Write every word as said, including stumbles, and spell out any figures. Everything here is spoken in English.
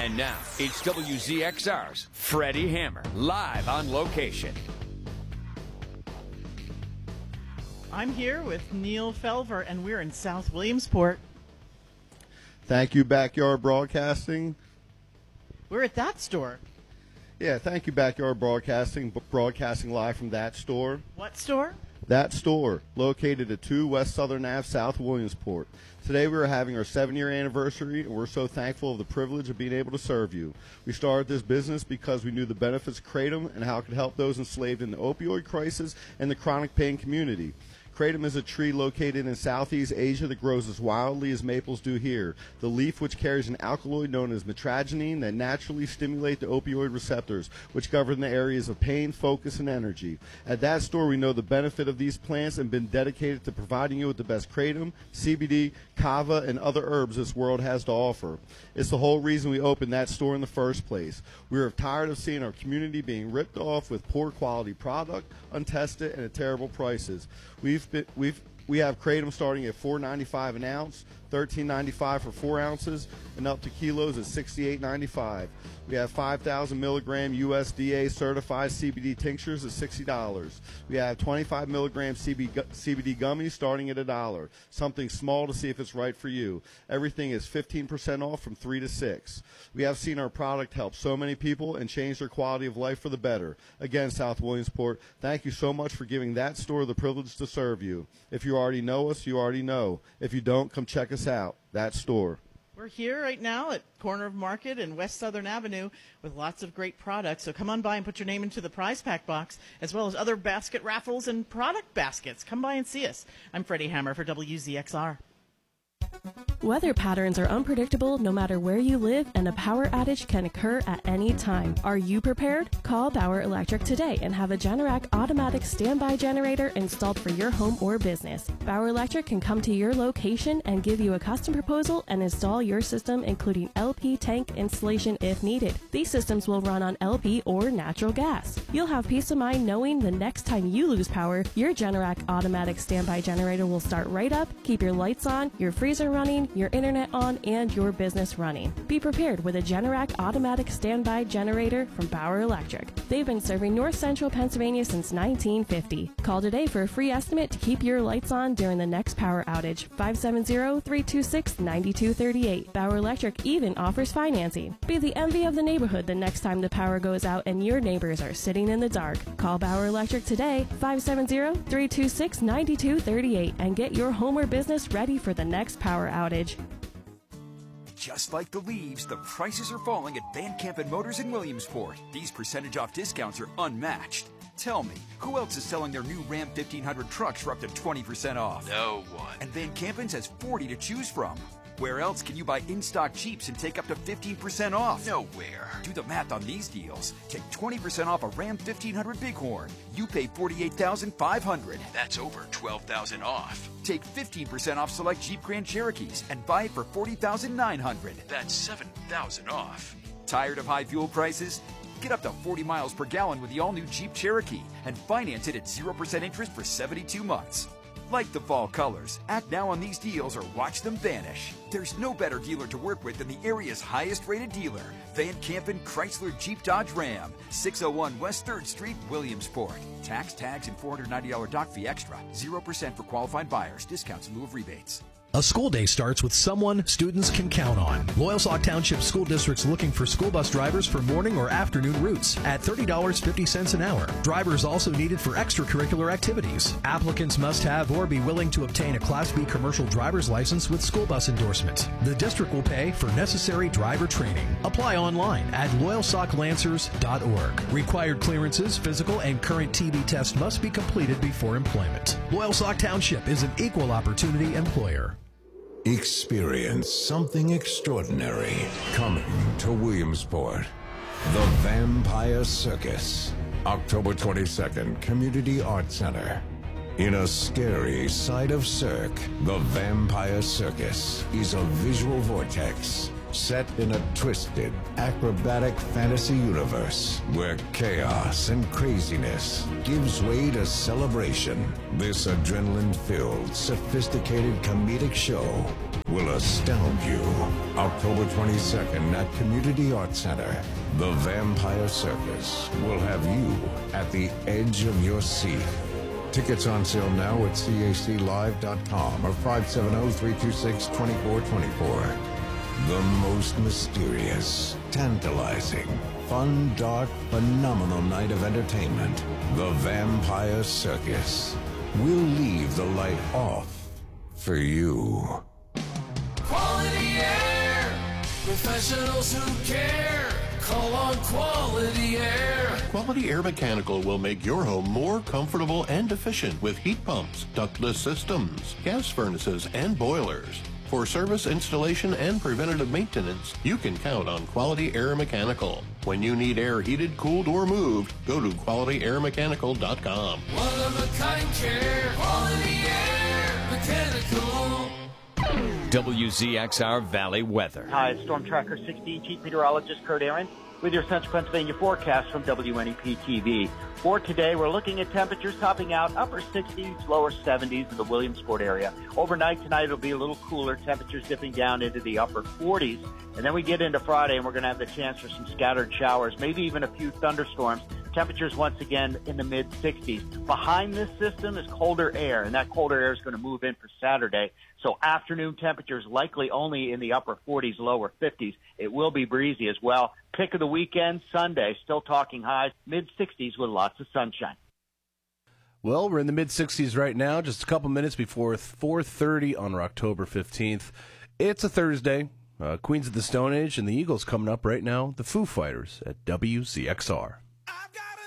And now, it's W Z X R's Freddie Hammer, live on location. I'm here with Neil Felver, and we're in South Williamsport. Thank you, Backyard Broadcasting. We're at that store. Yeah, thank you, Backyard Broadcasting, broadcasting live from that store. What store? That store, located at two West Southern Ave, South Williamsport. Today we are having our seven-year anniversary, and we're so thankful of the privilege of being able to serve you. We started this business because we knew the benefits of Kratom and how it could help those enslaved in the opioid crisis and the chronic pain community. Kratom is a tree located in Southeast Asia that grows as wildly as maples do here. The leaf, which carries an alkaloid known as mitragynine, that naturally stimulate the opioid receptors, which govern the areas of pain, focus, and energy. At that store, we know the benefit of these plants and been dedicated to providing you with the best Kratom, C B D, kava, and other herbs this world has to offer. It's the whole reason we opened that store in the first place. We are tired of seeing our community being ripped off with poor quality product, untested, and at terrible prices. We've been, we've we have Kratom starting at four ninety-five an ounce, thirteen ninety-five for four ounces, and up to kilos at sixty-eight ninety-five. We have five thousand milligram U S D A certified C B D tinctures at sixty dollars. We have twenty-five milligram C B D gummies starting at a dollar. Something small to see if it's right for you. Everything is fifteen percent off from three to six. We have seen our product help so many people and change their quality of life for the better. Again, South Williamsport, thank you so much for giving that store the privilege to serve you. If you already know us, you already know. If you don't, come check us out. That store. We're here right now at corner of Market and West Southern Avenue with lots of great products. So come on by and put your name into the prize pack box, as well as other basket raffles and product baskets. Come by and see us. I'm Freddie Hammer for W Z X R. Weather patterns are unpredictable no matter where you live, and a power outage can occur at any time. Are you prepared? Call Bauer Electric today and have a Generac automatic standby generator installed for your home or business. Bauer Electric can come to your location and give you a custom proposal and install your system, including L P tank installation if needed. These systems will run on L P or natural gas. You'll have peace of mind knowing the next time you lose power, your Generac automatic standby generator will start right up, keep your lights on, your freezer running, your internet on, and your business running. Be prepared with a Generac automatic standby generator from Bauer Electric. They've been serving North Central Pennsylvania since nineteen fifty. Call today for a free estimate to keep your lights on during the next power outage. five seven zero, three two six, nine two three eight. Bauer Electric even offers financing. Be the envy of the neighborhood the next time the power goes out and your neighbors are sitting in the dark. Call Bauer Electric today, five seven zero, three two six, nine two three eight, and get your home or business ready for the next power outage. Just like the leaves, the prices are falling at Van Campen Motors in Williamsport. These percentage off discounts are unmatched. Tell me, who else is selling their new Ram fifteen hundred trucks for up to twenty percent off? No one. And Van Campen's has forty to choose from. Where else can you buy in-stock Jeeps and take up to fifteen percent off? Nowhere. Do the math on these deals. Take twenty percent off a Ram fifteen hundred Bighorn. You pay forty-eight thousand five hundred dollars. That's over twelve thousand dollars off. Take fifteen percent off select Jeep Grand Cherokees and buy it for forty thousand nine hundred dollars. That's seven thousand dollars off. Tired of high fuel prices? Get up to forty miles per gallon with the all-new Jeep Cherokee and finance it at zero percent interest for seventy-two months. Like the fall colors, act now on these deals or watch them vanish. There's no better dealer to work with than the area's highest-rated dealer, Van Campen Chrysler Jeep Dodge Ram, six oh one West third Street, Williamsport. Tax, tags, and four hundred ninety dollars dock fee extra. zero percent for qualified buyers. Discounts in lieu of rebates. A school day starts with someone students can count on. Loyalsock Township School District's looking for school bus drivers for morning or afternoon routes at thirty dollars and fifty cents an hour. Drivers also needed for extracurricular activities. Applicants must have or be willing to obtain a Class B commercial driver's license with school bus endorsement. The district will pay for necessary driver training. Apply online at loyalsock lancers dot org. Required clearances, physical, and current T B test must be completed before employment. Loyalsock Township is an equal opportunity employer. Experience something extraordinary coming to Williamsport. The Vampire Circus. October twenty-second, Community Arts Center. In a scary side of Cirque, the Vampire Circus is a visual vortex set in a twisted, acrobatic fantasy universe where chaos and craziness gives way to celebration. This adrenaline-filled, sophisticated comedic show will astound you. October twenty-second at Community Arts Center, The Vampire Circus will have you at the edge of your seat. Tickets on sale now at C A C live dot com or five seven zero, three two six, two four two four. The most mysterious, tantalizing, fun, dark, phenomenal night of entertainment. The Vampire Circus. We'll leave the light off for you. Quality Air. Professionals who care. Call on Quality Air. Quality Air Mechanical will make your home more comfortable and efficient with heat pumps, ductless systems, gas furnaces, and boilers. For service, installation, and preventative maintenance, you can count on Quality Air Mechanical. When you need air heated, cooled, or moved, go to quality air mechanical dot com. One of a kind care. Quality Air Mechanical. W Z X R Valley weather. Hi, it's Storm Tracker sixteen, Chief Meteorologist Kurt Aaron with your Central Pennsylvania forecast from W N E P T V. For today, we're looking at temperatures topping out upper sixties, lower seventies in the Williamsport area. Overnight tonight, it'll be a little cooler, temperatures dipping down into the upper forties. And then we get into Friday, and we're going to have the chance for some scattered showers, maybe even a few thunderstorms. Temperatures once again in the mid sixties. Behind this system is colder air, and that colder air is going to move in for Saturday. So afternoon temperatures likely only in the upper forties, lower fifties. It will be breezy as well. Pick of the weekend, Sunday, still talking highs, mid sixties with lots of sunshine. Well, we're in the mid sixties right now, just a couple minutes before four thirty on October fifteenth. It's a Thursday. Uh, Queens of the Stone Age and the Eagles coming up right now. The Foo Fighters at W Z X R.